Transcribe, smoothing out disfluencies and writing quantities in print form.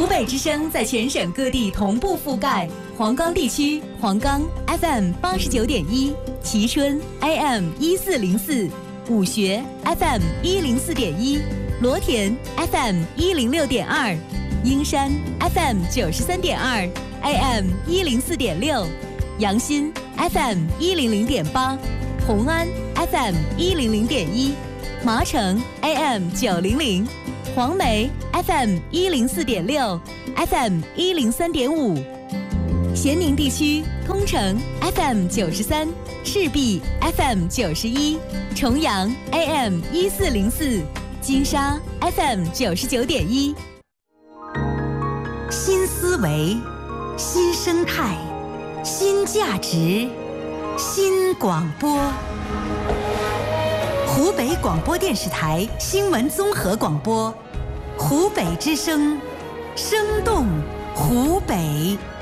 湖北之声在全省各地同步覆盖。黄冈地区，黄冈 FM89.1，蕲春 AM1404，武穴 FM104.1，罗田 FM106.2，英山 FM93.2 ，AM104.6，阳新 FM100.8，红安 FM100.1，麻城 AM900，黄梅 FM104.6 ，FM103.5。咸宁地区，通城 FM93，赤壁 FM91，重阳 AM1404，金沙 FM99.1。 新思维，新生态，新价值，新广播。湖北广播电视台新闻综合广播，湖北之声，生动湖北。